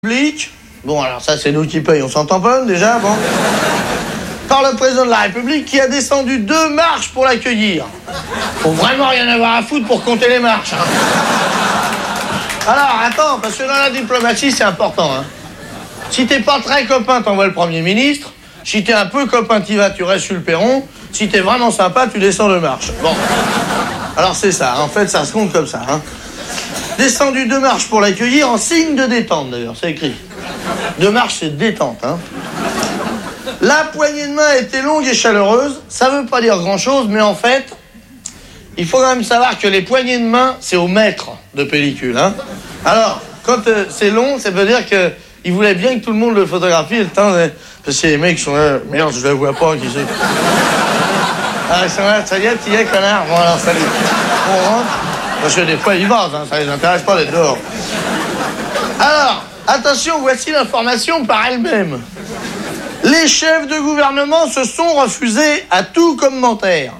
République. Bon, alors ça, c'est nous qui payons, on s'entend pas, déjà, bon. Par le président de la République qui a descendu 2 marches pour l'accueillir. Faut vraiment rien avoir à foutre pour compter les marches. Hein. Alors, attends, parce que dans la diplomatie, c'est important. Hein. Si t'es pas très copain, t'envoies le Premier ministre. Si t'es un peu copain, t'y vas, tu restes sur le perron. Si t'es vraiment sympa, tu descends 2 marches. Bon. Alors c'est ça, en fait, ça se compte comme ça. Hein. Descendu 2 marches pour l'accueillir en signe de détente, d'ailleurs, c'est écrit. 2 marches, c'est détente, hein. La poignée de main était longue et chaleureuse. Ça veut pas dire grand-chose, mais en fait, il faut quand même savoir que les poignées de main, c'est au mètre de pellicule, hein. Alors, quand c'est long, ça veut dire que il voulait bien que tout le monde le photographie et le temps... Parce que les mecs sont là, merde, je la vois pas, qui c'est. Ah, ils sont là, ça y est, t'y es, connard. Bon, alors, salut. On rentre. Parce que des fois, ils basent, hein, ça les intéresse pas d'être dehors. Alors, attention, voici l'information par elle-même. Les chefs de gouvernement se sont refusés à tout commentaire.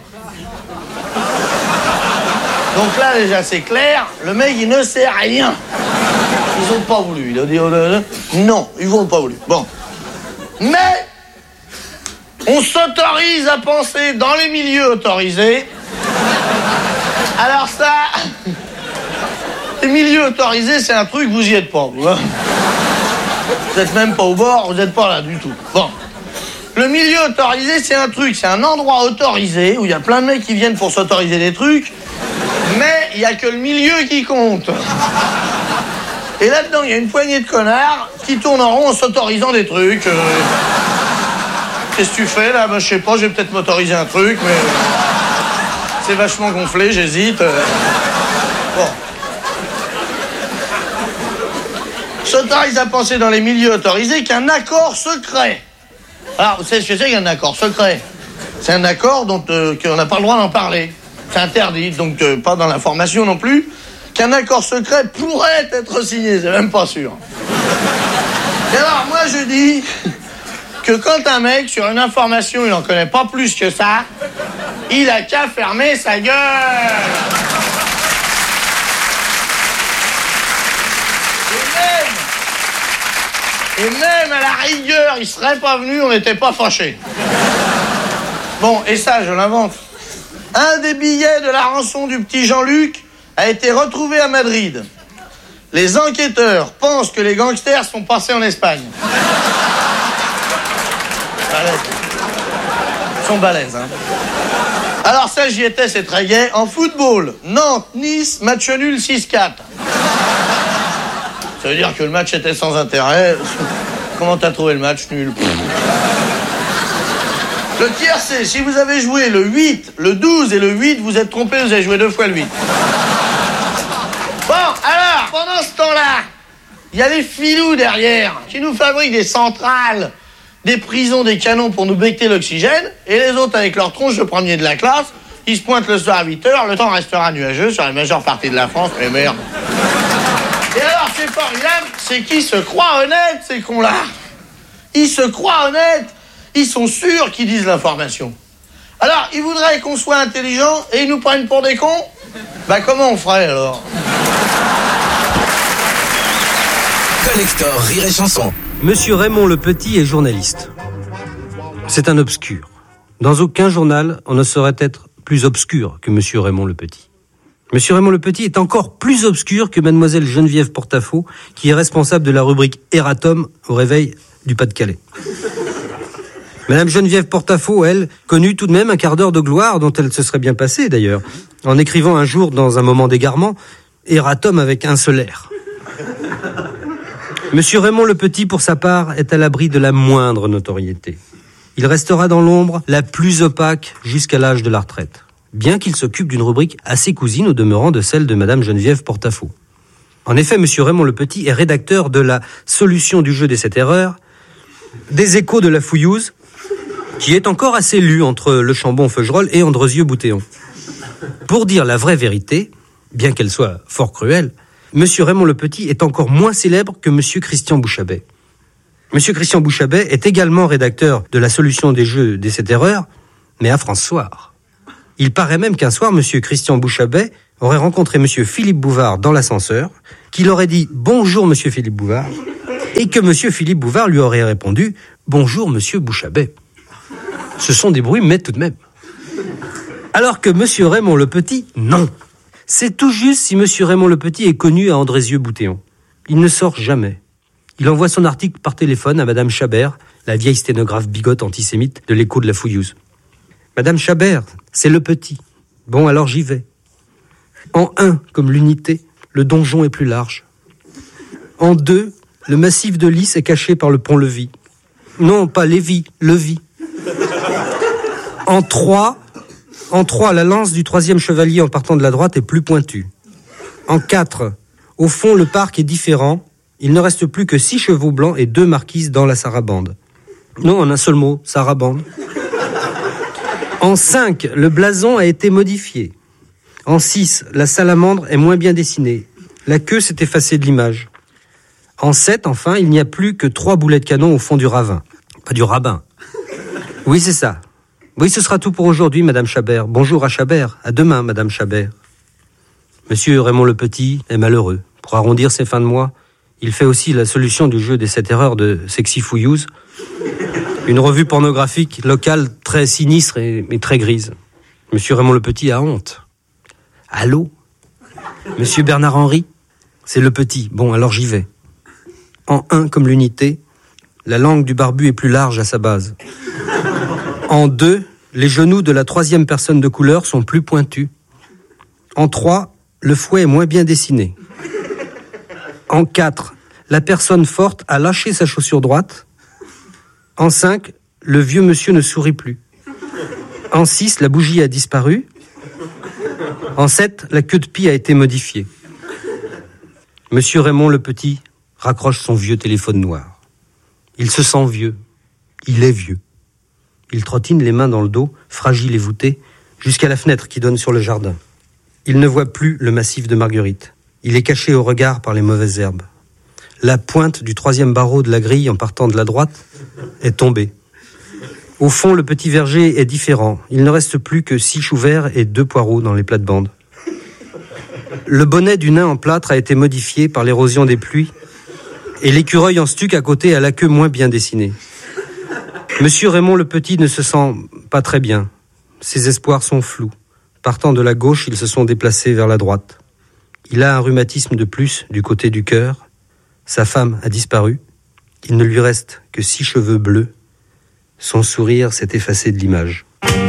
Donc là, déjà, c'est clair, le mec, il ne sait rien. Ils ont pas voulu. Il a dit, non, ils vont pas voulu. Bon. Mais, on s'autorise à penser dans les milieux autorisés. Alors ça, les milieux autorisés, c'est un truc, vous y êtes pas, vous. Hein. Vous êtes même pas au bord, vous êtes pas là du tout. Bon. Le milieu autorisé, c'est un truc, c'est un endroit autorisé où il y a plein de mecs qui viennent pour s'autoriser des trucs, mais il y a que le milieu qui compte. Et là-dedans, il y a une poignée de connards qui tournent en rond en s'autorisant des trucs. Qu'est-ce que tu fais, là? Ben, je sais pas, je vais peut-être m'autoriser un truc, mais... c'est vachement gonflé, j'hésite. Bon. S'autorise à penser dans les milieux autorisés qu'un accord secret. Alors, vous savez ce que c'est qu'un accord secret? C'est un accord dont qu'on n'a pas le droit d'en parler. C'est interdit, donc pas dans l'information non plus. Qu'un accord secret pourrait être signé, c'est même pas sûr. Et alors, moi, je dis que quand un mec, sur une information, il en connaît pas plus que ça, il a qu'à fermer sa gueule. Et même à la rigueur, il serait pas venu, on n'était pas fâchés. Bon, et ça, je l'invente. Un des billets de la rançon du petit Jean-Luc a été retrouvé à Madrid. Les enquêteurs pensent que les gangsters sont passés en Espagne. Balèze. Ils sont balèzes, hein. Alors ça, j'y étais, c'est très gai. En football, Nantes, Nice, match nul 6-4. Ça veut dire que le match était sans intérêt. Comment t'as trouvé le match nul? Le tiercé, si vous avez joué le 8, le 12 et le 8, vous êtes trompé, vous avez joué 2 fois le 8. Bon, alors, pendant ce temps-là, il y a les filous derrière qui nous fabriquent des centrales, des prisons, des canons pour nous becter l'oxygène, et les autres, avec leur tronche de premier de la classe, ils se pointent le soir à 8h, le temps restera nuageux sur la majeure partie de la France, mais merde. Et alors, c'est formidable, c'est qu'ils se croient honnêtes, ces cons-là. Ils se croient honnêtes, ils sont sûrs qu'ils disent l'information. Alors, ils voudraient qu'on soit intelligents et ils nous prennent pour des cons? Bah, comment on ferait, alors? Collector Rire et Chanson. Monsieur Raymond Le Petit est journaliste. C'est un obscur. Dans aucun journal, on ne saurait être plus obscur que Monsieur Raymond Le Petit. Monsieur Raymond Le Petit est encore plus obscur que Mademoiselle Geneviève Portafaux, qui est responsable de la rubrique Erratum au réveil du Pas-de-Calais. Madame Geneviève Portafaux, elle, connut tout de même un quart d'heure de gloire dont elle se serait bien passée d'ailleurs, en écrivant un jour dans un moment d'égarement, Erratum avec un seul R. Monsieur Raymond Le Petit, pour sa part, est à l'abri de la moindre notoriété. Il restera dans l'ombre la plus opaque jusqu'à l'âge de la retraite, bien qu'il s'occupe d'une rubrique assez cousine au demeurant de celle de Madame Geneviève Portafaux. En effet, Monsieur Raymond Le Petit est rédacteur de la solution du jeu des 7 erreurs, des échos de la fouillouse, qui est encore assez lu entre Le Chambon-Feugerolles et Andrezieux-Boutéon. Pour dire la vraie vérité, bien qu'elle soit fort cruelle, Monsieur Raymond Le Petit est encore moins célèbre que Monsieur Christian Bouchabet. Monsieur Christian Bouchabet est également rédacteur de la solution des jeux des 7 erreurs, mais à France Soir. Il paraît même qu'un soir, Monsieur Christian Bouchabet aurait rencontré Monsieur Philippe Bouvard dans l'ascenseur, qu'il aurait dit « Bonjour Monsieur Philippe Bouvard » Et que monsieur Philippe Bouvard lui aurait répondu « Bonjour, monsieur Bouchabet ». Ce sont des bruits, mais tout de même. Alors que monsieur Raymond le Petit, non. C'est tout juste si monsieur Raymond le Petit est connu à Andrézieux-Boutéon. Il ne sort jamais. Il envoie son article par téléphone à madame Chabert, la vieille sténographe bigote antisémite de l'écho de la Fouillouse. Madame Chabert, c'est le Petit. Bon, alors j'y vais. En 1, comme l'unité, le donjon est plus large. En 2, le massif de Lys est caché par le pont-levis. Non, pas Lévis, Levis. En 3, la lance du 3e chevalier en partant de la droite est plus pointue. En 4, au fond, le parc est différent. Il ne reste plus que 6 chevaux blancs et 2 marquises dans la sarabande. Non, en un seul mot, sarabande. En 5, le blason a été modifié. En 6, la salamandre est moins bien dessinée. La queue s'est effacée de l'image. En 7, enfin, il n'y a plus que 3 boulets de canon au fond du ravin. Pas du rabbin. Oui, c'est ça. Oui, ce sera tout pour aujourd'hui, madame Chabert. Bonjour à Chabert. À demain, madame Chabert. Monsieur Raymond le Petit est malheureux. Pour arrondir ses fins de mois, il fait aussi la solution du jeu des 7 erreurs de Sexy Fouillouse. Une revue pornographique locale très sinistre et très grise. Monsieur Raymond le Petit a honte. Allô ? Monsieur Bernard Henry ? C'est le Petit. Bon, alors j'y vais. En 1, comme l'unité, la langue du barbu est plus large à sa base. En 2, les genoux de la 3e personne de couleur sont plus pointus. En 3, le fouet est moins bien dessiné. En 4, la personne forte a lâché sa chaussure droite. En 5, le vieux monsieur ne sourit plus. En 6, la bougie a disparu. En 7, la queue de pie a été modifiée. Monsieur Raymond le Petit raccroche son vieux téléphone noir. Il se sent vieux. Il est vieux. Il trottine les mains dans le dos, fragile et voûté, jusqu'à la fenêtre qui donne sur le jardin. Il ne voit plus le massif de Marguerite. Il est caché au regard par les mauvaises herbes. La pointe du 3e barreau de la grille en partant de la droite est tombée. Au fond, le petit verger est différent. Il ne reste plus que 6 choux verts et 2 poireaux dans les plates-bandes. Le bonnet du nain en plâtre a été modifié par l'érosion des pluies et l'écureuil en stuc à côté a la queue moins bien dessinée. Monsieur Raymond le Petit ne se sent pas très bien. Ses espoirs sont flous. Partant de la gauche, ils se sont déplacés vers la droite. Il a un rhumatisme de plus du côté du cœur. Sa femme a disparu. Il ne lui reste que 6 cheveux bleus. Son sourire s'est effacé de l'image.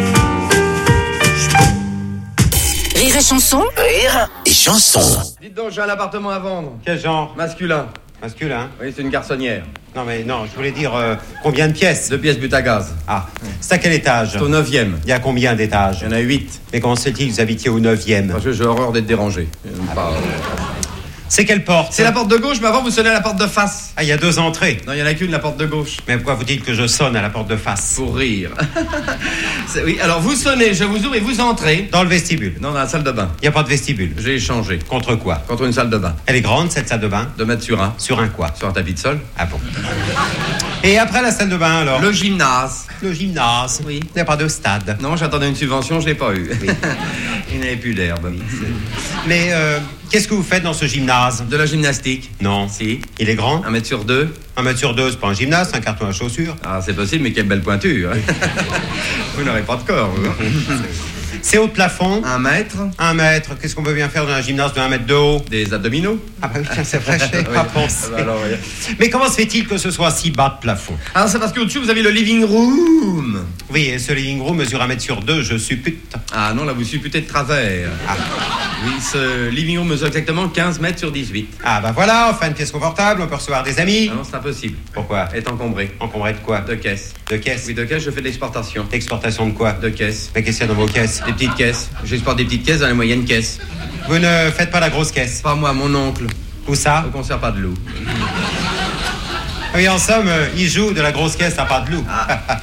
Rire et chanson. Rire et chanson. Dites donc, j'ai un appartement à vendre. Quel genre ? Masculin. Masculin ? Oui, c'est une garçonnière. Non, je voulais dire combien de pièces ? 2 pièces but à gaz. Ah, c'est à quel étage ? C'est au 9e. Il y a combien d'étages ? Il y en a 8. Mais comment se fait-il que vous habitiez au 9e ? Parce que j'ai horreur d'être dérangé. C'est quelle porte ? C'est la porte de gauche, mais avant vous sonnez à la porte de face. Ah, il y a 2 entrées. Non, il y en a qu'une, la porte de gauche. Mais pourquoi vous dites que je sonne à la porte de face ? Pour rire. Oui, alors vous sonnez, je vous ouvre et vous entrez. Dans le vestibule ? Non, dans la salle de bain. Il n'y a pas de vestibule. J'ai échangé. Contre quoi ? Contre une salle de bain. Elle est grande, cette salle de bain ? 2 mètres sur 1. Sur un quoi ? Sur un tapis de sol. Ah bon. Et après la salle de bain, alors ? Le gymnase. Le gymnase. Oui. Il n'y a pas de stade. Non, j'attendais une subvention, je l'ai pas eu. Oui. Il n'y avait plus d'herbe. Oui, mais qu'est-ce que vous faites dans ce gymnase ? De la gymnastique. Non. Si. Il est grand ? 1 mètre sur 2. 1 mètre sur 2, c'est pas un gymnase, c'est un carton à chaussures. Ah, c'est possible, mais quelle belle pointure. Vous n'aurez pas de corps, vous. C'est haut de plafond ? 1 mètre. 1 mètre. Qu'est-ce qu'on peut bien faire dans un gymnase de 1 mètre de haut ? Des abdominaux. Ah bah oui, tiens, c'est vrai, je n'ai pas pensé. Alors, oui. Mais comment se fait-il que ce soit si bas de plafond ? Alors, c'est parce qu'au-dessus, vous avez le living room. Oui, et ce living room mesure 1 mètre sur 2, je suppute. Ah non, là, vous supputez de travers. Ah. Oui, ce living room mesure exactement 15 mètres sur 18. Ah bah voilà, enfin une pièce confortable, on peut recevoir des amis. Ah non, c'est impossible. Pourquoi ? Est encombré. Encombré de quoi ? De caisses. De caisses ? Oui, de caisses, je fais de l'exportation. Exportation de quoi ? De caisses. Mais qu'est-ce qu'il y a dans vos caisses ? Des petites caisses. J'exporte des petites caisses dans les moyennes caisses. Vous ne faites pas la grosse caisse ? Pas moi, mon oncle. Où ça ? Au concert pas de loup. Oui, en somme, il joue de la grosse caisse à pas de loup.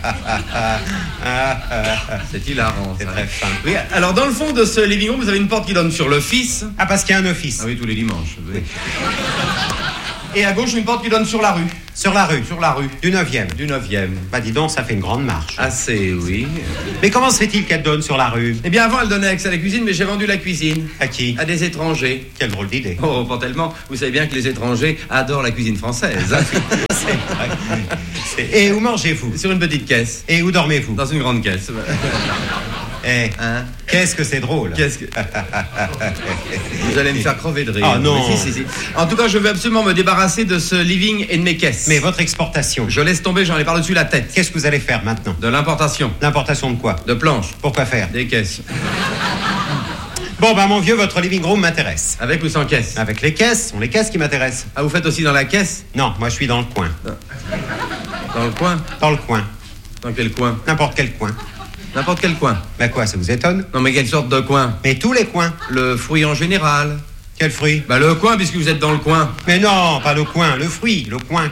C'est hilarant. C'est ça. très fin. Oui, alors dans le fond de ce living room, vous avez une porte qui donne sur l'office. Ah, parce qu'il y a un office. Ah oui, tous les dimanches. Oui. Et à gauche, une porte qui donne sur la rue. Sur la rue. Sur la rue. Du 9e. Du 9e. Bah dis donc, ça fait une grande marche. Assez, oui. Mais comment se fait-il qu'elle donne sur la rue? Eh bien, avant, elle donnait accès à la cuisine, mais j'ai vendu la cuisine. À qui? À des étrangers. Quelle drôle d'idée. Oh, pas tellement. Vous savez bien que les étrangers adorent la cuisine française. C'est vrai. Et où mangez-vous? Sur une petite caisse. Et où dormez-vous? Dans une grande caisse. Eh, Hein? qu'est-ce que c'est drôle. Qu'est-ce que... Vous allez me faire crever de rire. Ah non. Mais si. En tout cas, je veux absolument me débarrasser de ce living et de mes caisses. Mais votre exportation, Je laisse tomber, j'en ai par-dessus la tête. qu'est-ce que vous allez faire maintenant? De l'importation. L'importation de quoi? De planches. Pourquoi faire? Des caisses. Bon, bah mon vieux, votre living room m'intéresse. Avec ou sans caisse? Avec les caisses, ce sont les caisses qui m'intéressent. Ah, vous faites aussi dans la caisse? Non, moi je suis dans le coin. Dans le coin? Dans le coin. Dans quel coin? N'importe quel coin. N'importe quel coin. Bah quoi, ça vous étonne? Non, mais quelle sorte de coin? Mais tous les coins. Le fruit en général. Quel fruit? Bah, le coin, puisque vous êtes dans le coin. Mais non, pas le coin, le fruit, le coin.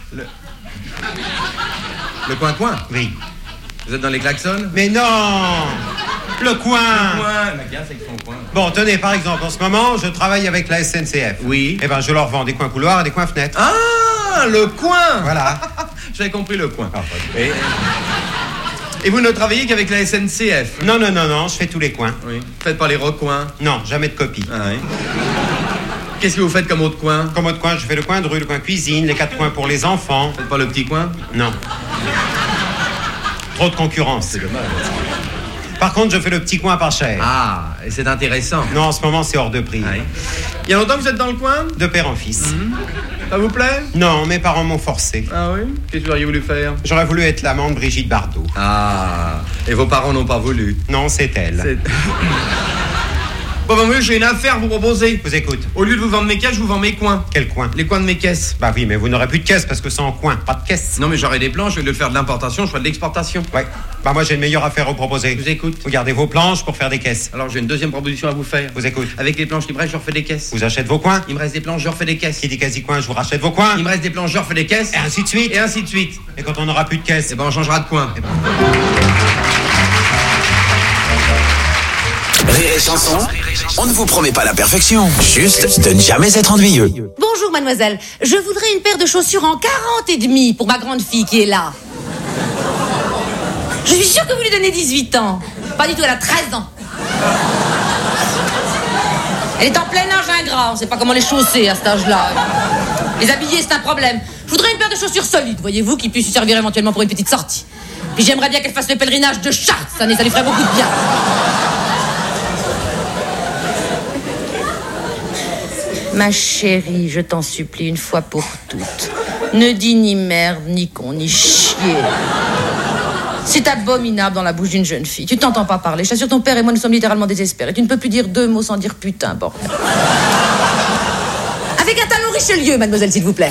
Le coin-coin? Oui. Vous êtes dans les klaxons? Mais non, le coin. La casse avec son coin. Bon, tenez, par exemple, en ce moment, je travaille avec la SNCF. Oui. Eh ben, je leur vends des coins couloirs et des coins fenêtres. Ah, le coin! Voilà. J'avais compris le coin. Ah, Et vous ne travaillez qu'avec la SNCF? non, je fais tous les coins. Oui. Faites pas les recoins? Non, jamais de copie. Ah oui. Qu'est-ce que vous faites comme autre coin? Comme autre coin, je fais le coin de rue, le coin cuisine, les 4 coins pour les enfants. Faites pas le petit coin? Non. Trop de concurrence. C'est dommage. Par contre, je fais le petit coin pas cher. Ah, et c'est intéressant. Non, en ce moment, c'est hors de prix. Ah oui. Il y a longtemps que vous êtes dans le coin? De père en fils. Ça vous plaît? Non, mes parents m'ont forcé. Ah oui? Qu'est-ce que vous auriez voulu faire? J'aurais voulu être l'amant de Brigitte Bardot. Ah, et vos parents n'ont pas voulu. Non, c'est elle. Bon, ben oui, j'ai une affaire à vous proposer. Je vous écoute. Au lieu de vous vendre mes caisses, je vous vends mes coins. Quel coin? Les coins de mes caisses. Bah oui, mais vous n'aurez plus de caisse parce que c'est en coin, pas de caisse. Non, mais j'aurai des planches, au lieu de faire de l'importation, je ferai de l'exportation. Ouais. Bah moi, j'ai une meilleure affaire à vous proposer. Je vous écoute. Vous gardez vos planches pour faire des caisses. Alors, j'ai une deuxième proposition à vous faire. Je vous écoute. Avec les planches qui me restent, je refais des caisses. Vous achetez vos coins. Il me reste des planches, je refais des caisses. Qui dit quasi coin, je vous rachète vos coins. Il me reste des planches, je refais des caisses. Et ainsi de suite. Et ainsi de suite. Et quand on n'aura plus de caisse. Eh ben, on changera de coin. Rire et chanson, on ne vous promet pas la perfection, juste de ne jamais être ennuyeux. Bonjour mademoiselle, je voudrais une paire de chaussures en 40 et demi pour ma grande fille qui est là. Je suis sûre que vous lui donnez 18 ans. Pas du tout, elle a 13 ans. Elle est en plein âge ingrat, on sait pas comment les chausser à cet âge-là. Les habiller, c'est un problème. Je voudrais une paire de chaussures solides, voyez-vous, qui puisse lui servir éventuellement pour une petite sortie. Puis j'aimerais bien qu'elle fasse le pèlerinage de Chartres, ça lui ferait beaucoup de bien. Ma chérie, je t'en supplie une fois pour toutes. Ne dis ni merde, ni con, ni chier. C'est abominable dans la bouche d'une jeune fille. Tu t'entends pas parler. Je t'assure, ton père et moi, nous sommes littéralement désespérés. Tu ne peux plus dire 2 mots sans dire putain, bordel. Avec un talon Richelieu, mademoiselle, s'il vous plaît.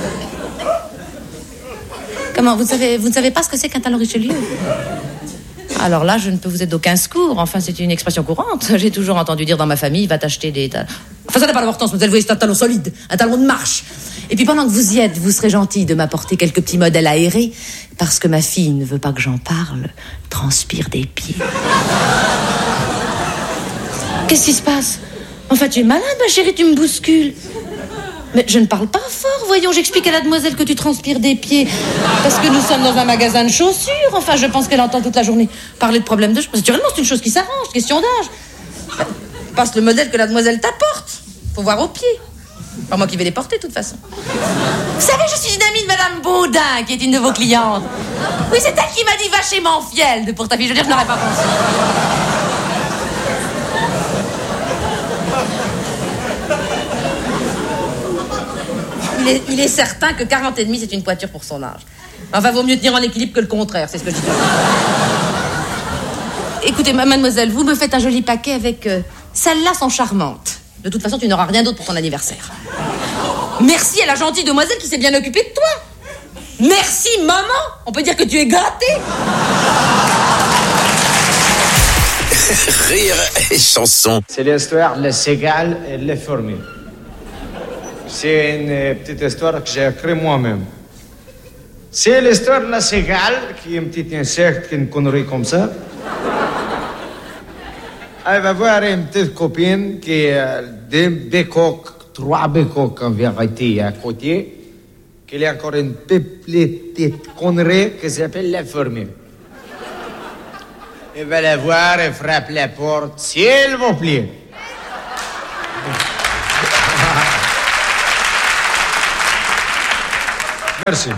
Comment, vous ne savez pas ce que c'est qu'un talon Richelieu? Alors là, je ne peux vous être d'aucun secours. Enfin, c'est une expression courante. J'ai toujours entendu dire dans ma famille, va t'acheter des talons. Enfin, ça n'a pas d'importance, mais vous voyez, c'est un talon solide, un talon de marche. Et puis pendant que vous y êtes, vous serez gentil de m'apporter quelques petits modèles aérés, parce que ma fille ne veut pas que j'en parle, transpire des pieds. Qu'est-ce qui se passe? Enfin, tu es malade, ma chérie, tu me bouscules. Mais je ne parle pas fort, voyons, j'explique à la demoiselle que tu transpires des pieds. Parce que nous sommes dans un magasin de chaussures. Enfin, je pense qu'elle entend toute la journée parler de problèmes de cheveux. Naturellement, c'est une chose qui s'arrange, question d'âge. Passe le modèle que la demoiselle t'apporte. Faut voir aux pieds. Pas moi qui vais les porter, de toute façon. Vous savez, je suis une amie de Madame Baudin, qui est une de vos clientes. Oui, c'est elle qui m'a dit, va chez Manfield pour ta fille. Je veux dire, je n'aurais pas pensé. Il est certain que 40 et demi, c'est une poiture pour son âge. Enfin, vaut mieux tenir en équilibre que le contraire, c'est ce que je dis. Écoutez, mademoiselle, vous me faites un joli paquet avec... Celles-là sont charmantes. De toute façon, tu n'auras rien d'autre pour ton anniversaire. Merci à la gentille demoiselle qui s'est bien occupée de toi. Merci, maman. On peut dire que tu es gâtée. Rire et chanson. C'est l'histoire de la cigale et de la fourmi. C'est une petite histoire que j'ai écrite moi-même. C'est l'histoire de la cigale, qui est un petit insecte, qui est une connerie comme ça. Elle va voir une petite copine qui est des coques 3 bécoques en vérité à côté, qu'il y a encore une petite connerie qui s'appelle l'infirmier. Il va la voir et frappe la porte, s'il vous plaît. Merci.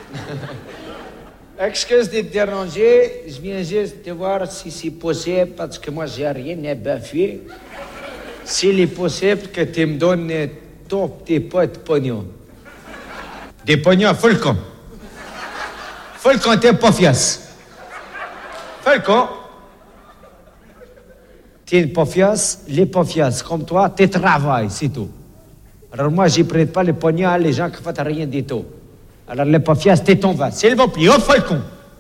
Excuse de te déranger, je viens juste te voir si c'est possible, parce que moi, j'ai rien à baffer. S'il est possible que tu me donnes ton petit pot de pognon. Des pognons full con. Full con, t'es pas fiasse. Full con. T'es pas fiasse, les pas fiasse. Comme toi, tu travailles, c'est tout. Alors moi, j'y prête pas les pognons à les gens qui font rien du tout. Alors les pas fiasse, t'es ton va. S'il vous plaît, oh, full con.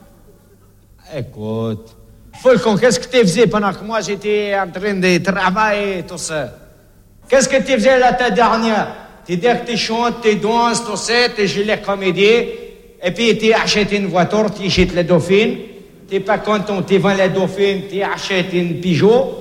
Écoute. Fulcon, qu'est-ce que tu faisais pendant que moi j'étais en train de travailler, tout ça? Qu'est-ce que tu faisais la ta dernière? Tu dis que tu chantes, tu danses, tout ça, tu joues les comédies, et puis tu achètes une voiture, tu achètes la Dauphine, tu n'es pas content, tu vends la Dauphine, tu achètes une Peugeot.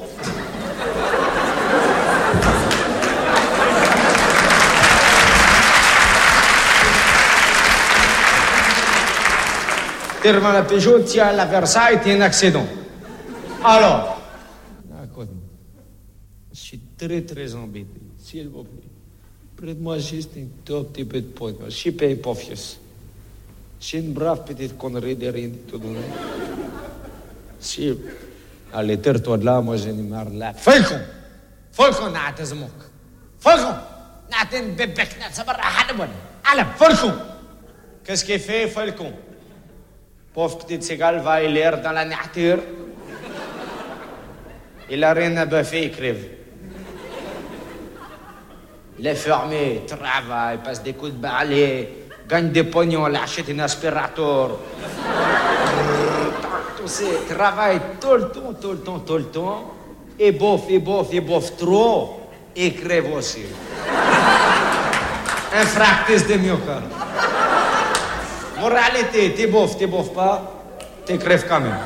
Tu revends la Peugeot, tu as la Versailles, tu as un accident. Alors, écoute, je suis très embêté. S'il vous plaît, prête-moi juste un tout petit peu de pognon. Je suis payé pas fiers. C'est une brave petite connerie de rien du tout donné. Si, allez, tire-toi de là, moi j'en ai marre de là. Falcon! Falcon, n'a t'es moque. Falcon! N'a t'es un bébé, n'a t'es pas de bonne. Allez, Falcon! Qu'est-ce qu'il fait, Falcon? Pauvre petite cigale va l'air dans la nature. Il a rien à baffer, il crève. Les fermiers travaillent, passent des coups de balai, gagnent des pognons, achètent un aspirateur. Tout ça, travaillent tout le temps. Et boffent trop, et crèvent aussi. Un fractus de myocarde. Moralité, t'es boffes pas, t'es crèves quand même.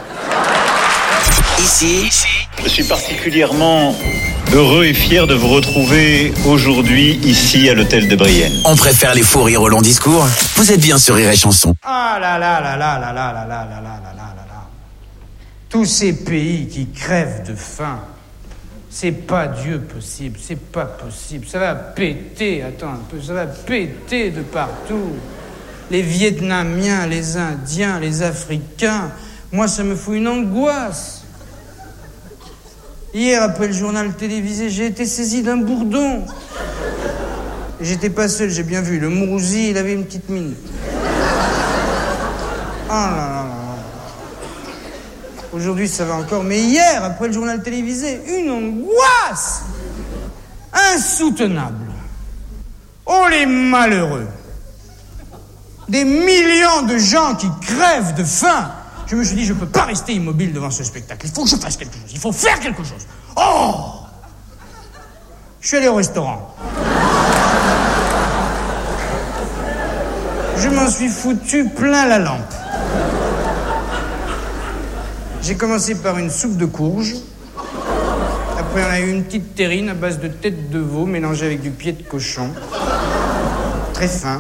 Ici, je suis particulièrement heureux et fier de vous retrouver aujourd'hui ici à l'hôtel de Brienne. on préfère les fous rires au long discours. Vous êtes bien sur Rire et Chanson. Ah là là là là là là là là là là là là là. Tous ces pays qui crèvent de faim, c'est pas Dieu possible, c'est pas possible. Ça va péter, attends un peu, ça va péter de partout. Les Vietnamiens, les Indiens, les Africains, moi ça me fout une angoisse. Hier, après le journal télévisé, j'ai été saisi d'un bourdon. Et j'étais pas seul, j'ai bien vu. Le Mourouzi, il avait une petite mine. Ah là là là. Aujourd'hui, ça va encore. Mais hier, après le journal télévisé, une angoisse insoutenable. Oh, les malheureux. Des millions de gens qui crèvent de faim. Je me suis dit, je ne peux pas rester immobile devant ce spectacle. Il faut que je fasse quelque chose. Il faut faire quelque chose. Oh! Je suis allé au restaurant. Je m'en suis foutu plein la lampe. J'ai commencé par une soupe de courge. Après, on a eu une petite terrine à base de tête de veau mélangée avec du pied de cochon. Très fin.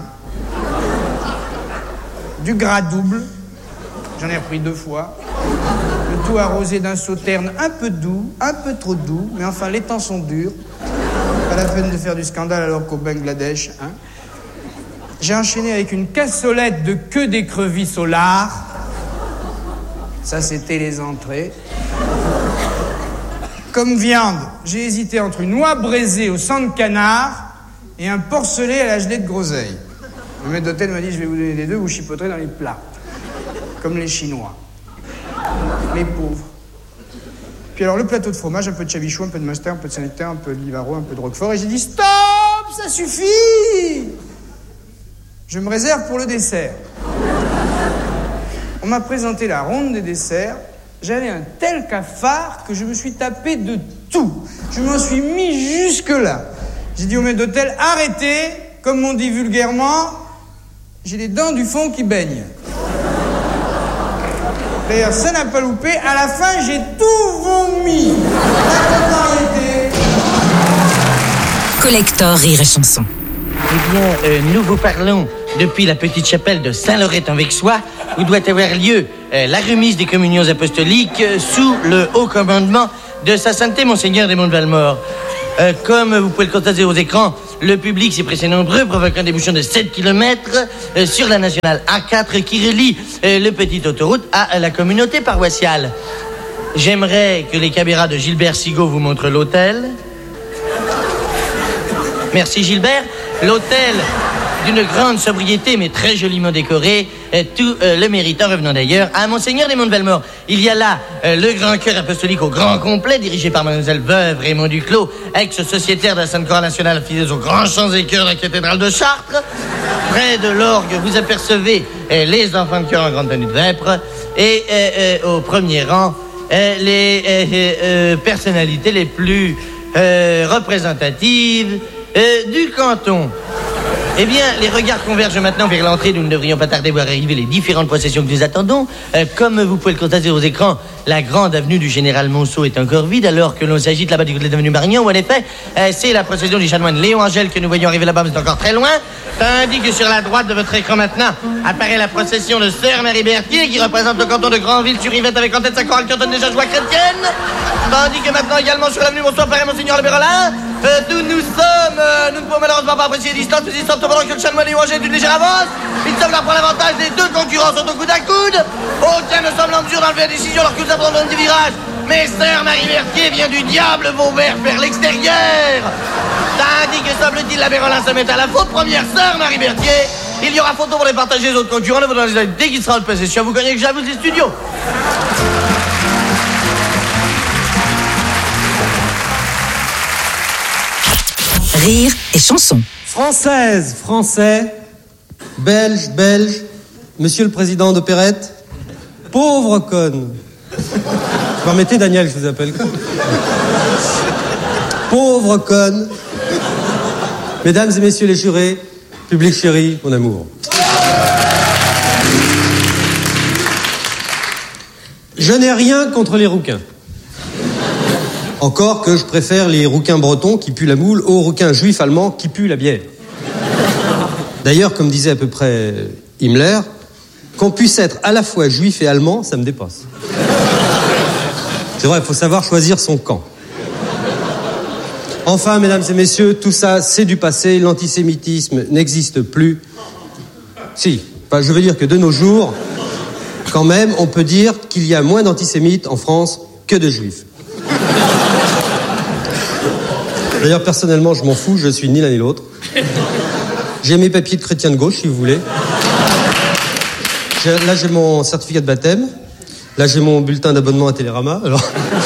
Du gras double. J'en ai repris 2 fois. Le tout arrosé d'un sauterne un peu doux, un peu trop doux, mais enfin, les temps sont durs. Pas la peine de faire du scandale alors qu'au Bangladesh, hein. J'ai enchaîné avec une cassolette de queue d'écrevisse au lard. Ça, c'était les entrées. Comme viande, j'ai hésité entre une oie braisée au sang de canard et un porcelet à la gelée de groseille. Le maître d'hôtel m'a dit, je vais vous donner les deux, vous chipoterez dans les plats. Comme les Chinois. Les pauvres. Puis alors, le plateau de fromage, un peu de chavichou, un peu de mustard, un peu de Saint-Nectaire, un peu de Livaro, un peu de Roquefort. Et j'ai dit, stop, ça suffit. Je me réserve pour le dessert. On m'a présenté la ronde des desserts. J'avais un tel cafard que je me suis tapé de tout. Je m'en suis mis jusque-là. J'ai dit au maître d'hôtel, arrêtez. Comme on dit vulgairement, j'ai les dents du fond qui baignent. D'ailleurs, ça n'a pas loupé. À la fin, j'ai tout vomi. La contrariété. Collector Rire et Chanson. Eh bien, nous vous parlons depuis la petite chapelle de Saint-Lorette-en-Vexois, où doit avoir lieu la remise des communions apostoliques sous le haut commandement de Sa Sainteté Monseigneur Raymond de Valmore. Comme vous pouvez le constater aux écrans, le public s'est pressé nombreux, provoquant des bouchons de 7 km sur la nationale A4 qui relie le petite autoroute à la communauté paroissiale. J'aimerais que les caméras de Gilbert Sigaud vous montrent l'hôtel. Merci Gilbert. L'hôtel d'une grande sobriété mais très joliment décoré, tout le méritant revenant d'ailleurs à Monseigneur Raymond de Valmore. Il y a là le grand chœur apostolique au grand complet, dirigé par Mademoiselle Veuve Raymond Duclos, ex-sociétaire de la Sainte-Croix nationale, fidèle aux grands chants et chœurs de la cathédrale de Chartres. Près de l'orgue, vous apercevez les enfants de chœur en grande tenue de vêpres et au premier rang, les personnalités les plus représentatives du canton. Eh bien, les regards convergent maintenant vers l'entrée d'où nous ne devrions pas tarder à voir arriver les différentes processions que nous attendons. Comme vous pouvez le constater aux écrans, la grande avenue du Général Monceau est encore vide, alors que l'on s'agite là-bas du côté de l'avenue Marignan, où en effet, c'est la procession du chanoine Léon Angèle que nous voyons arriver là-bas, mais c'est encore très loin. Tandis que sur la droite de votre écran maintenant apparaît la procession de Sœur Marie Berthier, qui représente le canton de Granville-sur-Yvette avec en tête sa chorale cantonne des joies chrétiennes. Tandis que maintenant également sur l'avenue Monceau apparaît Monseigneur Le Berolin. D'où nous sommes, nous ne pouvons malheureusement pas apprécier les distances, mais ils sortent pendant que le chanoine Léon Angèle d'une légère avance. Ils semblent avoir l'avantage des deux concurrents sont au coude à coude. Aucun ne semble en mesure d'enlever la décision alors que nous abandonnons du virage. Mais Sœur Marie Berthier vient du diable Vauvert vers l'extérieur. Tandis que semble-t-il la Berolin se met à la faute. Première Sœur Marie Berthier. Il y aura photo pour les partager les autres concurrents. Nous vous dès qu'il sera le possession. Vous gagnez que j'avoue les studios. Rire et Chanson. Française, Français, Belge, Belge, Monsieur le Président d'Opérette, pauvre conne. Vous permettez, Daniel, je vous appelle. Pauvre conne. Mesdames et messieurs les jurés, public chéri, mon amour. Je n'ai rien contre les rouquins. Encore que je préfère les rouquins bretons qui puent la moule aux rouquins juifs allemands qui puent la bière. D'ailleurs, comme disait à peu près Himmler, qu'on puisse être à la fois juif et allemand, ça me dépasse. C'est vrai, il faut savoir choisir son camp. Enfin, mesdames et messieurs, tout ça, c'est du passé. L'antisémitisme n'existe plus. Si, enfin, je veux dire que de nos jours, quand même, on peut dire qu'il y a moins d'antisémites en France que de juifs. D'ailleurs, personnellement, je m'en fous, je suis ni l'un ni l'autre. J'ai mes papiers de chrétien de gauche, si vous voulez. Là, j'ai mon certificat de baptême. Là, j'ai mon bulletin d'abonnement à Télérama. Alors...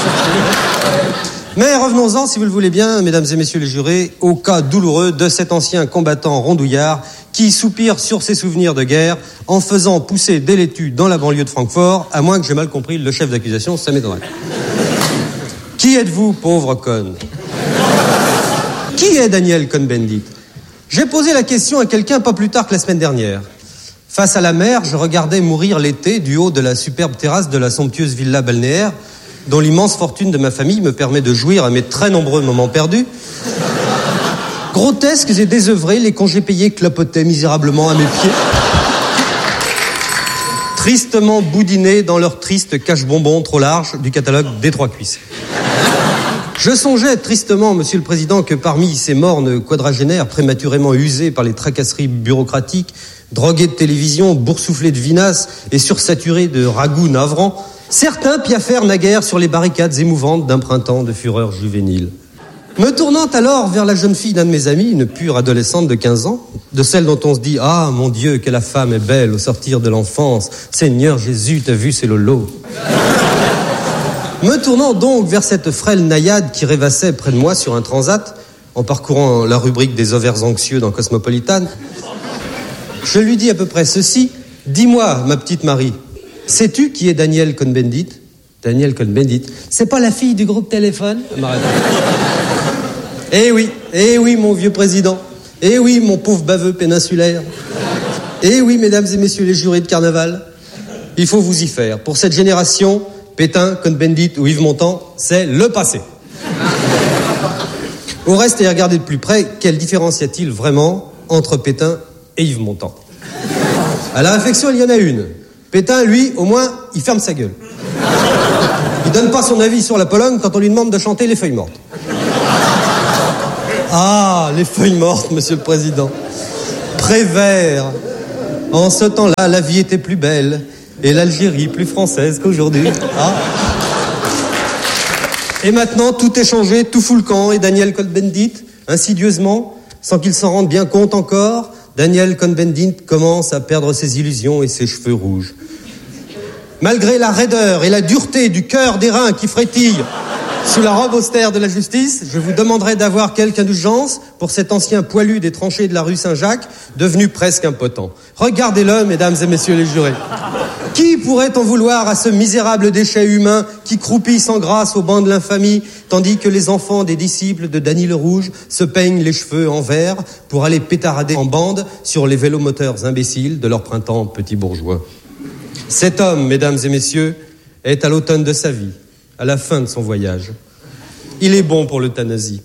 Mais revenons-en, si vous le voulez bien, mesdames et messieurs les jurés, au cas douloureux de cet ancien combattant rondouillard qui soupire sur ses souvenirs de guerre en faisant pousser des laitues dans la banlieue de Francfort, à moins que j'ai mal compris le chef d'accusation, ça m'étonnerait. Qui êtes-vous, pauvre conne ? Qui est Daniel Cohn-Bendit ? J'ai posé la question à quelqu'un pas plus tard que la semaine dernière. Face à la mer, je regardais mourir l'été du haut de la superbe terrasse de la somptueuse villa balnéaire, dont l'immense fortune de ma famille me permet de jouir à mes très nombreux moments perdus. Grotesques et désœuvrés, les congés payés clopotaient misérablement à mes pieds. Tristement boudinés dans leur triste cache-bonbon trop large du catalogue des Trois Cuisses. Je songeais tristement, Monsieur le Président, que parmi ces mornes quadragénaires prématurément usés par les tracasseries bureaucratiques, drogués de télévision, boursouflés de vinasse et sursaturés de ragoûts navrants, certains piaffèrent naguère sur les barricades émouvantes d'un printemps de fureur juvénile. Me tournant alors vers la jeune fille d'un de mes amis, une pure adolescente de 15 ans, de celle dont on se dit « Ah, mon Dieu, que la femme est belle au sortir de l'enfance, Seigneur Jésus, t'as vu, c'est Lolo » Me tournant donc vers cette frêle naïade qui rêvassait près de moi sur un transat, en parcourant la rubrique des ovaires anxieux dans Cosmopolitan, je lui dis à peu près ceci. « Dis-moi, ma petite Marie, sais-tu qui est Daniel Cohn-Bendit » Daniel Cohn-Bendit, c'est pas la fille du groupe Téléphone ? Eh oui, mon vieux président. Eh oui, mon pauvre baveux péninsulaire. Eh oui, mesdames et messieurs les jurés de carnaval. Il faut vous y faire. Pour cette génération, Pétain, Cohn-Bendit ou Yves Montand, c'est le passé. Au reste, et à regarder de plus près, quelle différence y a-t-il vraiment entre Pétain et Yves Montand? À la réflexion, il y en a une. Pétain, lui, au moins, il ferme sa gueule. Il donne pas son avis sur la Pologne quand on lui demande de chanter Les Feuilles Mortes. Ah, les feuilles mortes, monsieur le président. Prévert. En ce temps-là, la vie était plus belle et l'Algérie plus française qu'aujourd'hui. Ah. Et maintenant, tout est changé, tout fout le camp, et Daniel Cohn-Bendit, insidieusement, sans qu'il s'en rende bien compte encore, Daniel Cohn-Bendit commence à perdre ses illusions et ses cheveux rouges. Malgré la raideur et la dureté du cœur d'airain qui frétille sous la robe austère de la justice, je vous demanderai d'avoir quelque indulgence pour cet ancien poilu des tranchées de la rue Saint-Jacques, devenu presque impotent. Regardez-le, mesdames et messieurs les jurés. Qui pourrait en vouloir à ce misérable déchet humain qui croupit sans grâce au banc de l'infamie, tandis que les enfants des disciples de Dany le Rouge se peignent les cheveux en vert pour aller pétarader en bande sur les vélomoteurs imbéciles de leur printemps petit bourgeois. Cet homme, mesdames et messieurs, est à l'automne de sa vie, à la fin de son voyage. Il est bon pour l'euthanasie.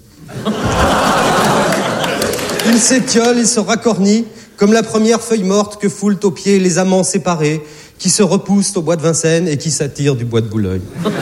Il s'étiole, il se racornit, comme la première feuille morte que foulent aux pieds les amants séparés, qui se repoussent au bois de Vincennes et qui s'attirent du bois de Boulogne.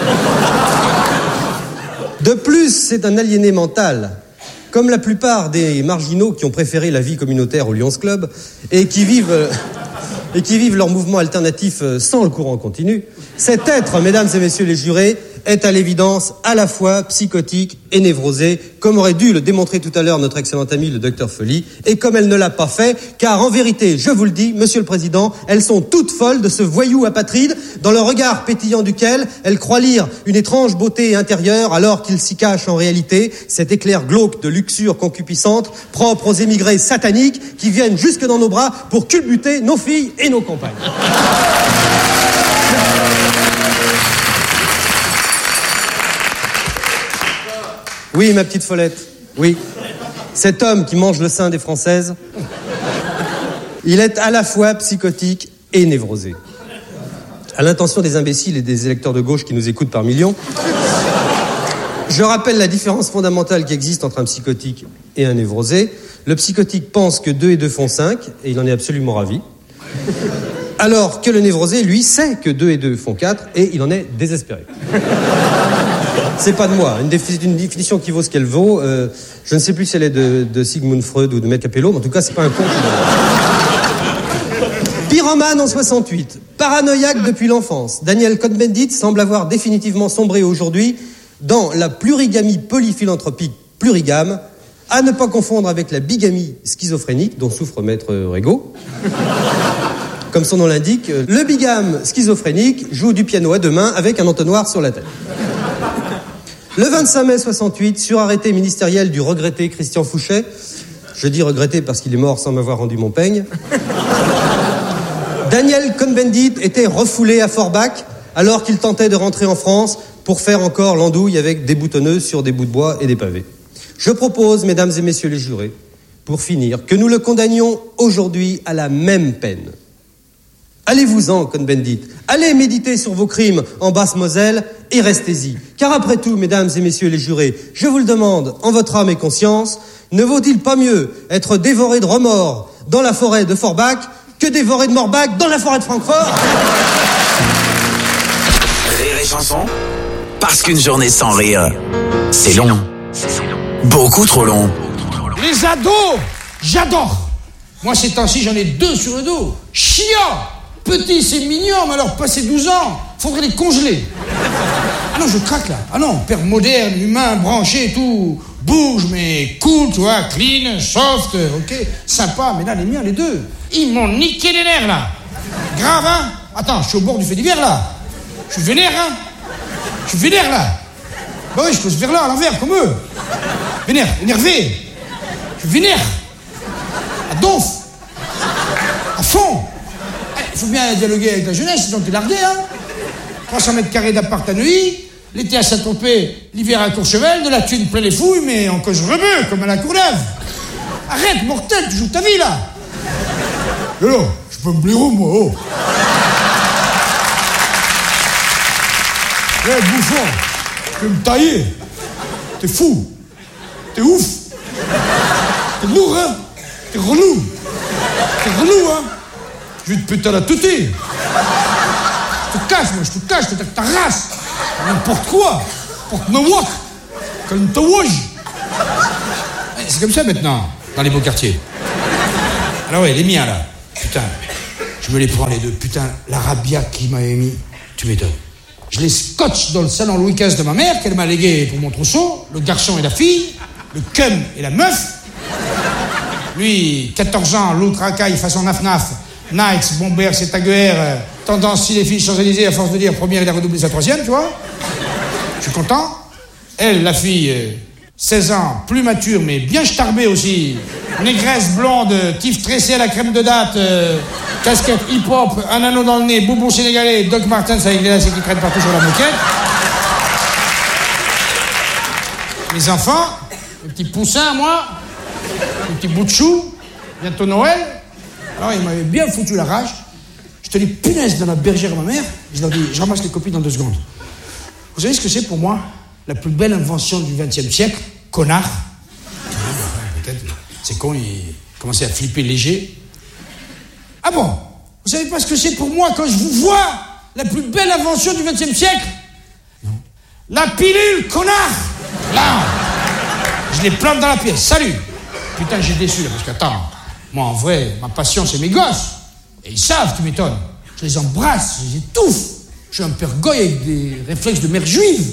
De plus, c'est un aliéné mental, comme la plupart des marginaux qui ont préféré la vie communautaire au Lions Club et qui vivent leur mouvement alternatif sans le courant continu. Cet être, mesdames et messieurs les jurés, est à l'évidence à la fois psychotique et névrosé, comme aurait dû le démontrer tout à l'heure notre excellent ami le docteur Folly, et comme elle ne l'a pas fait, car en vérité, je vous le dis, monsieur le président, elles sont toutes folles de ce voyou apatride, dans le regard pétillant duquel elles croient lire une étrange beauté intérieure, alors qu'il s'y cache en réalité cet éclair glauque de luxure concupiscente, propre aux émigrés sataniques qui viennent jusque dans nos bras pour culbuter nos filles et nos compagnes. Oui, ma petite Follette, oui. Cet homme qui mange le sein des Françaises, il est à la fois psychotique et névrosé. À l'intention des imbéciles et des électeurs de gauche qui nous écoutent par millions, je rappelle la différence fondamentale qui existe entre un psychotique et un névrosé. Le psychotique pense que 2 et 2 font 5, et il en est absolument ravi. Alors que le névrosé, lui, sait que 2 et 2 font 4, et il en est désespéré. C'est pas de moi, une définition qui vaut ce qu'elle vaut. Je ne sais plus si elle est de Sigmund Freud ou de Maître Capello, mais en tout cas, c'est pas un con. Pyromane en 68, paranoïaque depuis l'enfance, Daniel Cohn-Bendit semble avoir définitivement sombré aujourd'hui dans la plurigamie polyphilanthropique plurigame, à ne pas confondre avec la bigamie schizophrénique dont souffre Maître Régaud. Comme son nom l'indique, le bigame schizophrénique joue du piano à 2 mains avec un entonnoir sur la tête. Le 25 mai 68, sur arrêté ministériel du regretté Christian Fouchet, je dis regretté parce qu'il est mort sans m'avoir rendu mon peigne, Daniel Cohn-Bendit était refoulé à Forbach alors qu'il tentait de rentrer en France pour faire encore l'andouille avec des boutonneuses sur des bouts de bois et des pavés. Je propose, mesdames et messieurs les jurés, pour finir, que nous le condamnions aujourd'hui à la même peine. Allez-vous-en, Cohn-Bendit. Allez méditer sur vos crimes en Basse-Moselle et restez-y. Car après tout, mesdames et messieurs les jurés, je vous le demande, en votre âme et conscience, ne vaut-il pas mieux être dévoré de remords dans la forêt de Forbach que dévoré de Morbach dans la forêt de Francfort? Rire et chanson, parce qu'une journée sans rire, c'est long. Beaucoup trop long. Les ados, j'adore. Moi, ces temps-ci, j'en ai 2 sur le dos. Chiant. Petit, c'est mignon, mais alors, passé 12 ans, faudrait les congeler. Ah non, je craque là. Ah non, père moderne, humain, branché et tout. Bouge, mais cool, tu vois, clean, soft, ok, sympa. Mais là, les miens, les 2, ils m'ont niqué les nerfs là. Grave, hein. Attends, je suis au bord du fait divers là. Je suis vénère, hein. Je suis vénère là. Bah oui, je pose vers là, à l'envers, comme eux. Vénère, énervé. Je suis vénère. À donf. À fond. Il faut bien dialoguer avec la jeunesse, sinon t'es largué, hein. 300 mètres carrés d'appart à Neuilly, l'été à Saint-Tropez, l'hiver à Courchevel, de la thune plein les fouilles, mais en cause rebeu, comme à la Courneuve. Arrête, mortel, tu joues ta vie, là. Et là, je peux me blaireau, moi, oh. Bouffon, tu peux me tailler. T'es fou. T'es ouf. T'es lourd, hein. T'es relou. T'es relou, hein. Je vais te péter à la teuté. Je te cache, moi, je te cache, ta race. N'importe quoi. Porte-nawak. Calme-toi. C'est comme ça maintenant, dans les beaux quartiers. Alors ouais, les miens, là. Putain, je me les prends les deux. Putain, la rabia qui m'avait mis, tu m'étonnes. Je les scotche dans le salon Louis XV de ma mère, qu'elle m'a légué pour mon trousseau. Le garçon et la fille, le cum et la meuf. Lui, 14 ans, l'autre racaille façon naf-naf. Nikes, Bomber, c'est Taguer, tendance si les filles Champs-Élysées, à force de dire première, il a redoublé sa troisième, tu vois. Je suis content. Elle, la fille, 16 ans, plus mature, mais bien starbée aussi. Négresse, blonde, tif tressé à la crème de date, casquette hip-hop, un anneau dans le nez, boubou sénégalais, Doc Martens avec les lacets qui traînent partout sur la moquette. Les enfants, les petits poussins, moi, les petits bouts de chou, bientôt Noël. Alors, il m'avait bien foutu la rage. Je te dis, punaise, dans la bergère à ma mère, je leur dis, je ramasse les copies dans 2 secondes. Vous savez ce que c'est pour moi? La plus belle invention du XXe siècle, connard. Peut-être, c'est con, il commençait à flipper léger. Ah bon? Vous savez pas ce que c'est pour moi quand je vous vois? La plus belle invention du XXe siècle? Non. La pilule, connard! Là! Je les plante dans la pièce. Salut! Putain, j'ai déçu là, parce qu'attends, moi en vrai, ma passion c'est mes gosses. Et ils savent, tu m'étonnes. Je les embrasse, je les étouffe. Je suis un père goy avec des réflexes de mère juive.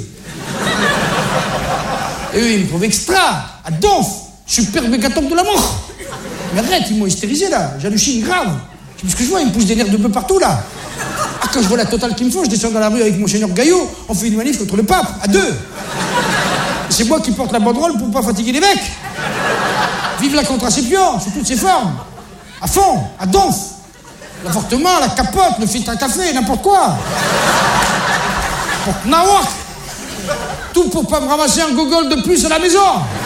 Et eux, ils me trouvent extra, à donf, super mégatombe de la mort. Mais arrête, ils m'ont hystérisé là, j'hallucine grave. Tu sais ce que je vois, ils me poussent des nerfs de bœuf partout là. Ah, quand je vois la totale qu'il me faut, je descends dans la rue avec Monseigneur Gaillot, on fait une manif contre le pape, à 2. Et c'est moi qui porte la banderole pour pas fatiguer les mecs. Vive la contraception, sous toutes ses formes. À fond, à donf. L'avortement, la capote, le filtre à café, n'importe quoi. Porte nawak. Tout pour pas me ramasser un gogol de plus à la maison.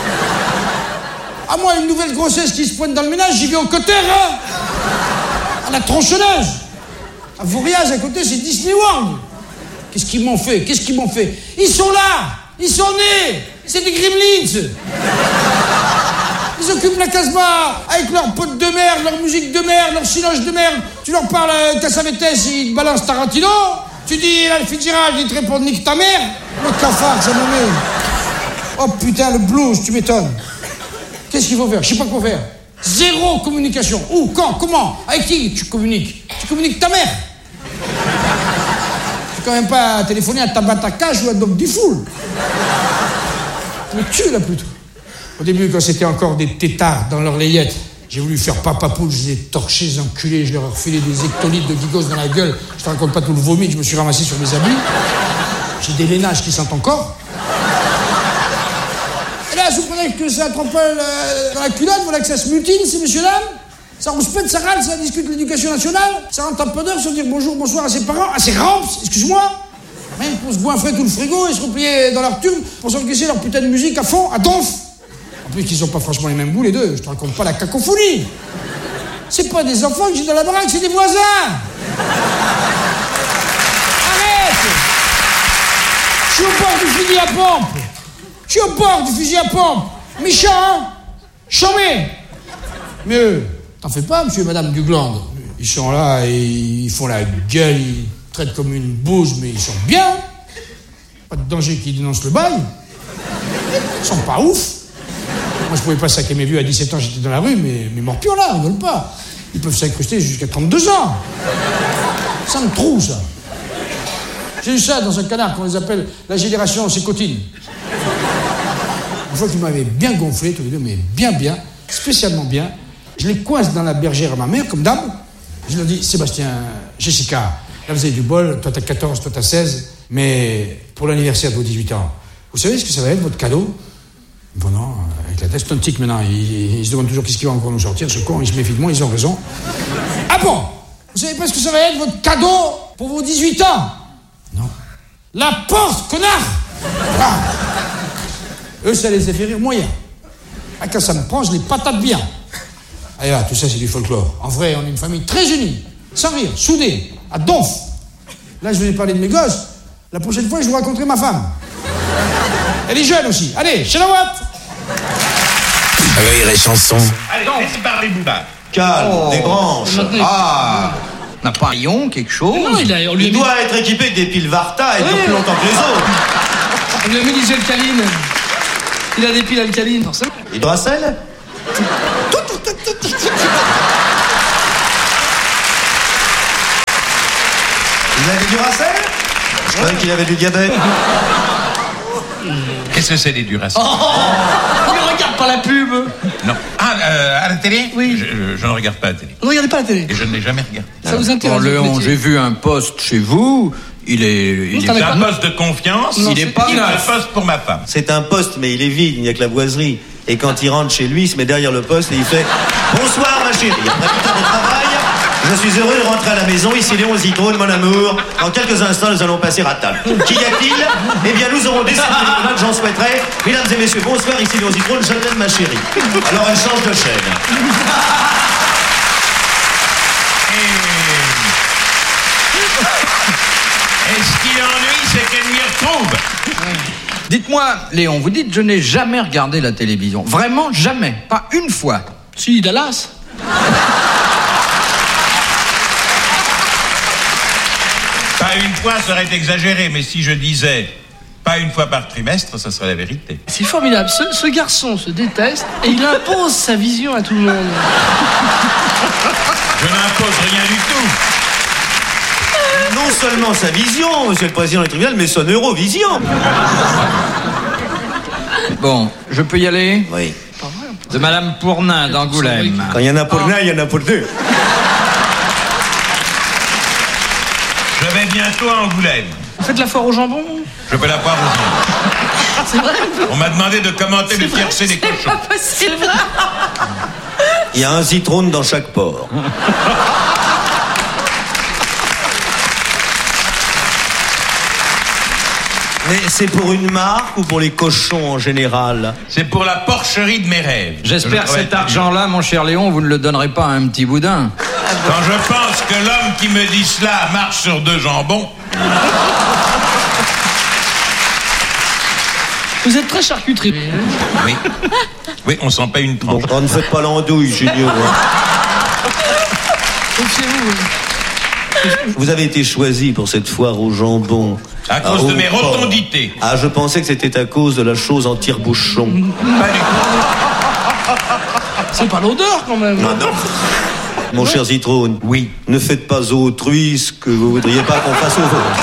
À moi, une nouvelle grossesse qui se pointe dans le ménage, j'y vais au côté, hein. À la tronçonneuse. À Voriaz, à côté, c'est Disney World. Qu'est-ce qu'ils m'ont fait? Qu'est-ce qu'ils m'ont fait? Ils sont là. Ils sont nés. C'est des gremlins. Ils occupent la Casbah avec leurs potes de merde, leur musique de merde, leur siloge de merde. Tu leur parles Cassavetes, ils te balancent Tarantino. Tu dis Al Fitzgerald, ils te répondent nique ta mère. Le cafard, ça me met. Oh putain, le blues, tu m'étonnes. Qu'est-ce qu'il faut faire? Je sais pas quoi faire. Zéro communication. Où? Quand? Comment? Avec qui tu communiques? Tu communiques ta mère. Tu peux quand même pas téléphoner à Tabata Cash ou à Doc Diffoul. Tu me tues là plutôt. Au début, quand c'était encore des tétards dans leur layette, j'ai voulu faire papa poule, je les ai torchés, les enculés, je leur ai refilé des hectolitres de gigos dans la gueule. Je te raconte pas tout le vomi que je me suis ramassé sur mes habits. J'ai des lainages qui sentent encore. Et là, vous comprenez que ça trempe dans la culotte, voilà que ça se mutine, ces messieurs-dames. Ça rouspète, ça râle, ça discute l'éducation nationale. Ça rentre en peur se dire bonjour, bonsoir à ses parents, à ses ramps, excuse-moi. Même pour se goinfrer tout le frigo et se replier dans leur tube pour s'encaisser leur putain de musique à fond, à donf. En plus, qu'ils ont pas franchement les mêmes goûts, les deux. Je te raconte pas la cacophonie. C'est pas des enfants que j'ai dans la baraque, c'est des voisins. Arrête. Je suis au bord du fusil à pompe. Je suis au bord du fusil à pompe. Méchant, hein? Chambé. Mais eux, t'en fais pas, monsieur et madame Dugland. Ils sont là et ils font la gueule, ils traitent comme une bouse, mais ils sont bien. Pas de danger qu'ils dénoncent le bail. Ils sont pas ouf. Moi, je pouvais pas saquer mes vieux à 17 ans, j'étais dans la rue, mais mes morpions, là, ils veulent pas. Ils peuvent s'incruster jusqu'à 32 ans. Ça me trouve, ça. J'ai eu ça dans un canard qu'on les appelle la génération sécotine. Une fois qu'ils m'avaient bien gonflé, tous les deux, mais bien, spécialement bien, je les coince dans la bergère à ma mère, comme d'hab. Je leur dis, Sébastien, Jessica, là, vous avez du bol, toi, t'as 14, toi, t'as 16, mais pour l'anniversaire de vos 18 ans, vous savez ce que ça va être, votre cadeau? Bon, non, avec la tête, c'est un tic maintenant. Ils se demandent toujours qu'est-ce qu'il va encore nous sortir, ce con, ils se méfient de moi, ils ont raison. Ah bon? Vous savez pas ce que ça va être, votre cadeau pour vos 18 ans? Non. La porte, connard! Ah. Eux, ça les a fait rire moyen. Ah, quand ça me prend, je les patate bien. Allez là, tout ça, c'est du folklore. En vrai, on est une famille très unie, sans rire, soudée, à donf. Là, je vais parler de mes gosses. La prochaine fois, je vous raconterai ma femme. Elle est jeune aussi. Allez, chez la Watt. Rire et chanson. Allez, laissez parler Booba. Calme, des branches. Ah, n'a pas un ion, quelque chose? Non, Il doit être équipé des piles Varta et dure plus longtemps que les autres. On lui a mis des alcalines. Il a des piles alcalines, forcément. Hydracel? Il avait du Duracell? Je croyais qu'il avait du diabète. Qu'est-ce que c'est des Duracell? Ne regarde pas la pub. Non. À la télé? Oui. Je ne regarde pas la télé. Ne regardez pas la télé. Et je ne l'ai jamais regardé. Ça vous intéresse? Bon, Léon, j'ai vu un poste chez vous. Il est C'est un poste de confiance. Non, il est pas un neuf. poste pour ma femme. C'est un poste, mais il est vide, il n'y a que la boiserie. Et quand il rentre chez lui, il se met derrière le poste et il fait « Bonsoir, ma chérie. Après tout temps de travail, je suis heureux de rentrer à la maison. Ici Léon Zitrone, mon amour. Dans quelques instants, nous allons passer à table. Qu'y a-t-il? Eh bien, nous aurons décidé que j'en souhaiterais. Mesdames et messieurs, bonsoir, ici Léon Zitrone, je t'aime, ma chérie. » Alors, elle change de chaîne. Et ce qui l'ennuie, c'est qu'elle m'y retrouve. Dites-moi, Léon, vous dites je n'ai jamais regardé la télévision. Vraiment jamais. Pas une fois. Si, Dallas. Pas une fois, ça aurait été exagéré, mais si je disais pas une fois par trimestre, ça serait la vérité. C'est formidable. Ce garçon se déteste et il impose sa vision à tout le monde. Je n'impose rien du tout. Non seulement sa vision, monsieur le président du tribunal, mais son Eurovision. Bon, je peux y aller? Oui. De Madame Pournain d'Angoulême. Quand il y en a pour l'un, il y en a pour deux. Je vais bientôt à Angoulême. Vous faites la foire au jambon? Je vais la voir au jambon. C'est vrai? On m'a demandé de commenter le tiercé des cochons. C'est vrai. Il y a un Zitrone dans chaque port. Mais c'est pour une marque ou pour les cochons en général? C'est pour la porcherie de mes rêves. J'espère que cet argent-là, mon cher Léon, vous ne le donnerez pas à un petit boudin. Quand je pense que l'homme qui me dit cela marche sur deux jambons. Vous êtes très charcuterie. Oui. Oui, on s'en paye une tranche. Bon, ne faites pas l'andouille, Junior. Vous avez été choisi pour cette foire au jambon. À cause de mes rotondités. Ah, je pensais que c'était à cause de la chose en tire-bouchon. Pas du tout. C'est pas l'odeur quand même. Non, non. Mon cher Zitrone. Oui. Ne faites pas autrui ce que vous voudriez pas qu'on fasse au vôtre.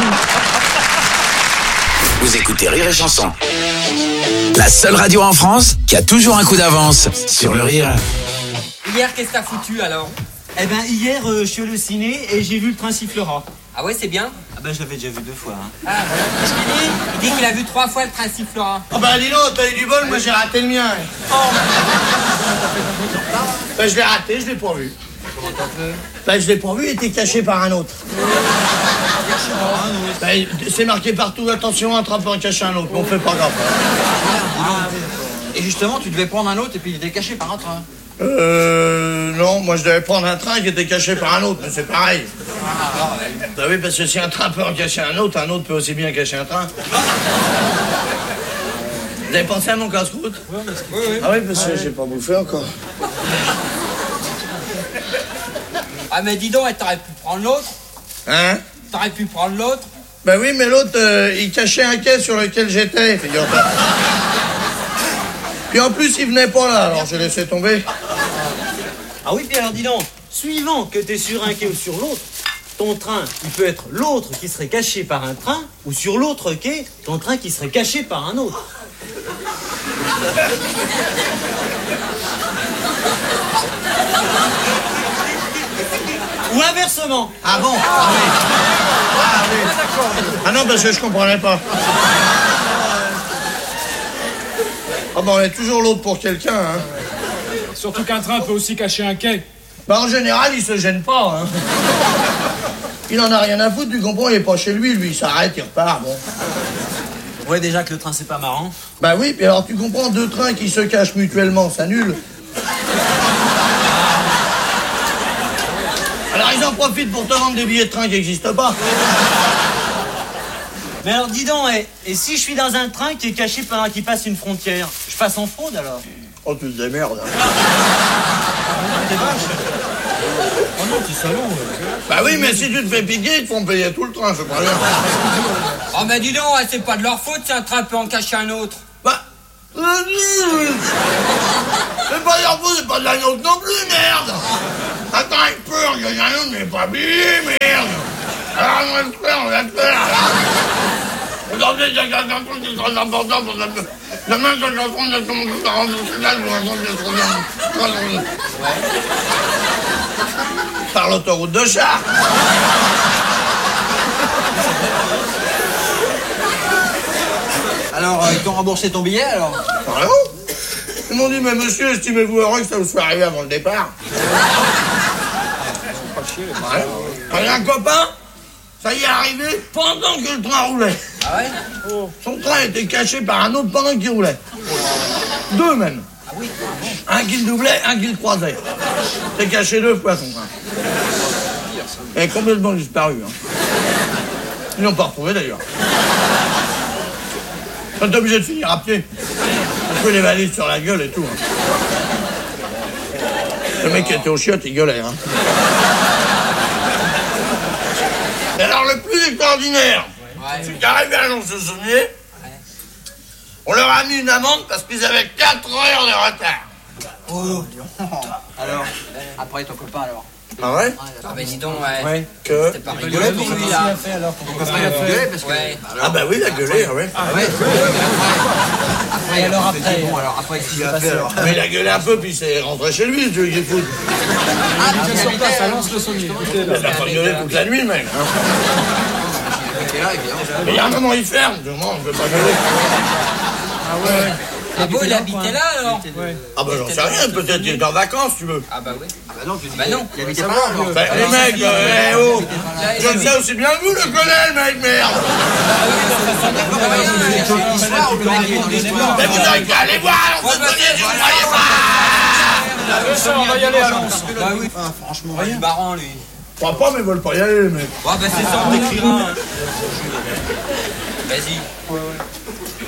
Vous écoutez Rire et Chanson. La seule radio en France qui a toujours un coup d'avance sur le rire. Hier, qu'est-ce que t'as foutu alors? Eh ben hier, je suis allé au ciné et j'ai vu le Prince Sifflera. Ah ouais, c'est bien? Ah ben je l'avais déjà vu 2 fois. Hein. Ah, voilà. Qu'est-ce qu'il dit? Il dit qu'il a vu 3 fois le Prince Sifflera. Oh bah dis donc, t'as eu du bol, moi j'ai raté le mien. Oh. Ben je l'ai raté, je l'ai pas vu. Comment t'as fait? Ben je l'ai pas vu, il était caché par un autre. Ben, c'est marqué partout, attention, attrape en cacher un autre, mais on fait pas grave. Et justement, tu devais prendre un autre et puis il était caché par un train. Non, moi je devais prendre un train qui était caché par un autre, mais c'est pareil. Vous savez, parce que si un train peut en cacher un autre peut aussi bien cacher un train. Vous avez pensé à mon casse-croûte? Oui. Ah oui, parce que j'ai pas bouffé encore. Ah mais dis donc, t'aurais pu prendre l'autre? Hein? T'aurais pu prendre l'autre? Ben oui, mais l'autre, il cachait un quai sur lequel j'étais, figure-toi. Puis en plus, il venait pas là, alors j'ai laissé tomber. Ah oui, puis alors dis donc, suivant que t'es sur un quai ou sur l'autre, ton train, il peut être l'autre qui serait caché par un train, ou sur l'autre quai, ton train qui serait caché par un autre. Ou inversement. Ah bon? Ah oui. Ah oui. Ah non, parce que je comprenais pas. Ah ben on est toujours l'autre pour quelqu'un, hein. Surtout qu'un train peut aussi cacher un quai. Bah en général, il se gêne pas, hein. Il en a rien à foutre, tu comprends, il est pas chez lui, il s'arrête, il repart, bon. Ouais, déjà que le train, c'est pas marrant. Bah oui, puis alors tu comprends, 2 trains qui se cachent mutuellement, ça annule. Alors ils en profitent pour te vendre des billets de train qui n'existent pas. Mais alors dis donc, et si je suis dans un train qui est caché pendant qu'il passe une frontière, je passe en fraude alors? Oh, tu te démerdes. Des vaches. Oh non, tu salaud. Bah oui, mais si tu te fais piquer, ils te font payer tout le train, je crois bien. Oh, mais dis donc, c'est pas de leur faute si un train peut en cacher un autre. Bah. C'est pas de leur faute, c'est pas de la nôtre non plus, merde. Attends, il peur, il y a un autre, mais pas billet, merde. Alors, on va le faire, on va le faire. Aujourd'hui, il y a un truc qui est très important pour la... Demain, quand je vais prendre la commande de 40 là, je vais raconter le problème. Par l'autoroute de Chartres. Alors, ils t'ont remboursé ton billet, alors? Pardon? Ils m'ont dit, mais monsieur, estimez-vous heureux que ça vous soit arrivé avant le départ? Ouais. Et un copain, ça y est arrivé pendant que le train roulait. Ah ouais? Son train était caché par un autre pendant qu'il roulait. Deux même. Ah oui? Un qui le doublait, un qui le croisait. C'était caché 2 fois son train. Il est complètement disparu. Hein. Ils l'ont pas retrouvé d'ailleurs. Ils sont obligés de finir à pied. On peut les valises sur la gueule et tout. Hein. Le mec qui était au chiottes, il gueulait. Hein. Et alors le plus extraordinaire, c'est qu'arrivé à Lons-le-Saunier, on leur a mis une amende parce qu'ils avaient 4 heures de retard. Oh, alors, après ton copain, alors? Ah ouais? Ah bah dis donc, ouais. Que... C'était pas rigolo pour lui, là. Ton copain, il a gueulé parce que... Ouais. Ah bah oui, il a gueulé, ouais. Ah ouais? Après, alors après... Bon, alors après, qu'est-ce qu'il a fait, alors? Mais il a gueulé un peu, puis il s'est rentré chez lui, Dieu qu'il fout. Ah, mais sur place, à Lons-le-Saunier. Il a pas gueulé toute la nuit, mec. Hein. Mais il y a un moment, il ferme. On ne peut pas gueuler. Ah ouais. Ah bon, il habitait là, alors? Ah bah j'en sais rien, peut-être qu'il est en vacances, tu veux. Ah bah oui. Ah bah non, tu dis... Bah non. Il habitait pas là, alors. Bah, les mecs, eh oh. Je le sais aussi bien que vous, le connais, le mec, merde. Mais vous n'avez qu'à aller voir, on se connaît, si vous ne voyez pas. On va y aller à Lons. Bah oui. Ah, franchement, Il est marrant, lui. Je crois pas, mais ils veulent pas y aller, les mecs. Ah bah c'est ça, on t'écrira. Vas-y.